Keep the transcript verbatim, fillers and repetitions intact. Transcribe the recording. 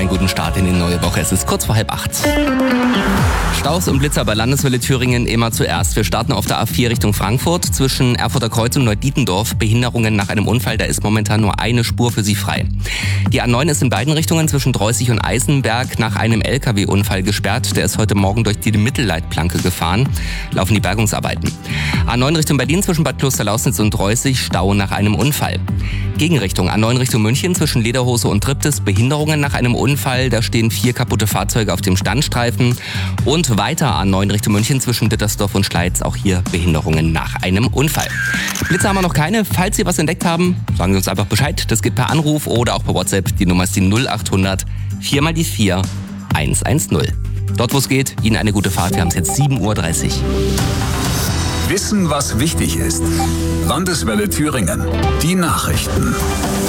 guten Start in die neue Woche. Es ist kurz vor halb acht. Staus und Blitzer bei Landeswelle Thüringen immer zuerst. Wir starten auf der A vier Richtung Frankfurt. Zwischen Erfurter Kreuz und Neudietendorf Behinderungen nach einem Unfall. Da ist momentan nur eine Spur für Sie frei. Die A neun ist in beiden Richtungen zwischen Dreußig und Eisenberg nach einem L K W-Unfall gesperrt. Der ist heute Morgen durch die Mittelleitplanke gefahren. Laufen die Bergungsarbeiten. A neun Richtung Berlin zwischen Bad Klosterlausnitz und Dreußig Stau nach einem Unfall. Gegenrichtung A neun Richtung München zwischen Lederhose und Triptis Behinderungen nach einem Unfall. Da stehen vier kaputte Fahrzeuge auf dem Standstreifen. Und weiter A neun Richtung München zwischen Dittersdorf und Schleiz. Auch hier Behinderungen nach einem Unfall. Blitze haben wir noch keine. Falls Sie was entdeckt haben, sagen Sie uns einfach Bescheid. Das geht per Anruf oder auch per WhatsApp. Die Nummer ist die null acht hundert vier mal die vier eins eins null. Dort wo es geht, Ihnen eine gute Fahrt. Wir haben es jetzt sieben Uhr dreißig. Wissen, was wichtig ist. Landeswelle Thüringen. Die Nachrichten.